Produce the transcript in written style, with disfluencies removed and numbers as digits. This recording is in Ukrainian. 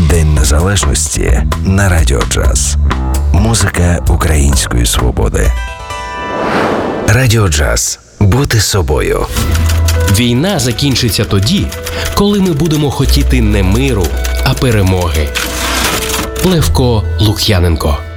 День Незалежності на Радіо Джаз. Музика української свободи. Радіо Джаз. Бути собою. Війна закінчиться тоді, коли ми будемо хотіти не миру, а перемоги. Левко Лук'яненко.